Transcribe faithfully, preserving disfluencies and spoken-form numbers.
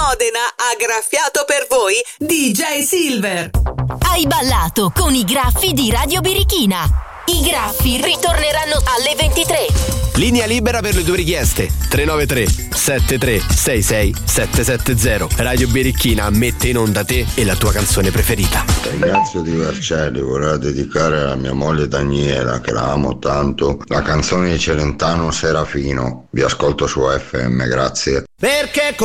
Modena ha graffiato per voi D J Silver. Hai ballato con i graffi di Radio Birichina. I graffi ritorneranno alle ventitré. Linea libera per le tue richieste. tre nove tre sette tre sei sei sette sette zero. Radio Birichina mette in onda te e la tua canzone preferita. Ignazio Di Vercelli, vorrei dedicare alla mia moglie Daniela, che la amo tanto, la canzone di Celentano Serafino. Vi ascolto su F M, grazie. Perché